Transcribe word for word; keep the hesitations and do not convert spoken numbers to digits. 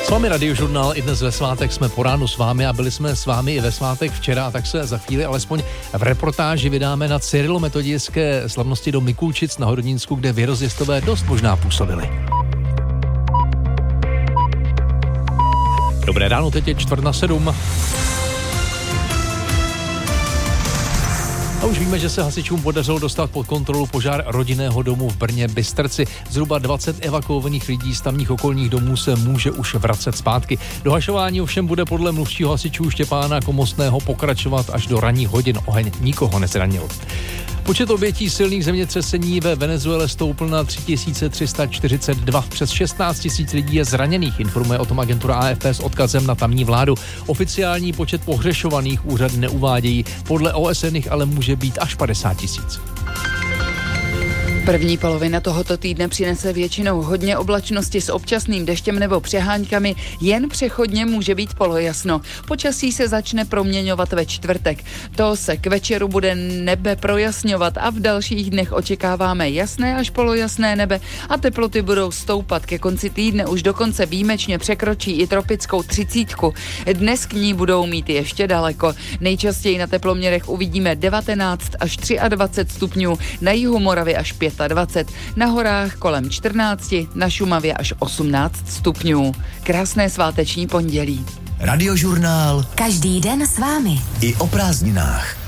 S vámi Radiožurnál, i dnes ve svátek jsme po ránu s vámi a byli jsme s vámi i ve svátek včera, a tak se za chvíli alespoň v reportáži vydáme na cyrilometodějské slavnosti do Mikulčic na Horodnínsku, kde věrozvěstové dost možná působili. Dobré ráno, teď je čtvrt na sedm. A už víme, že se hasičům podařilo dostat pod kontrolu požár rodinného domu v Brně Bystrci. Zhruba dvacet evakuovaných lidí z tamních okolních domů se může už vracet zpátky. Dohašování ovšem bude podle mluvčího hasičů Štěpána Komostného pokračovat až do ranních hodin. Oheň nikoho nezranil. Počet obětí silných zemětřesení ve Venezuele stoupl na tři tisíce tři sta čtyřicet dva. Přes šestnáct tisíc lidí je zraněných, informuje o tom agentura A F P s odkazem na tamní vládu. Oficiální počet pohřešovaných úřad neuvádějí, podle O S N jich ale může být až padesát tisíc. První polovina tohoto týdne přinese většinou hodně oblačnosti s občasným deštěm nebo přehánkami, jen přechodně může být polojasno. Počasí se začne proměňovat ve čtvrtek. To se k večeru bude nebe projasňovat a v dalších dnech očekáváme jasné až polojasné nebe a teploty budou stoupat. Ke konci týdne už dokonce výjimečně překročí i tropickou třicítku. Dnes k ní budou mít ještě daleko. Nejčastěji na teploměrech uvidíme devatenáct až dvacet tři stupňů, na jihu Moravy až dvacet pět, na horách kolem čtrnáct, na Šumavě až osmnáct stupňů. Krásné sváteční pondělí. Radiožurnál. Každý den s vámi. I o prázdninách.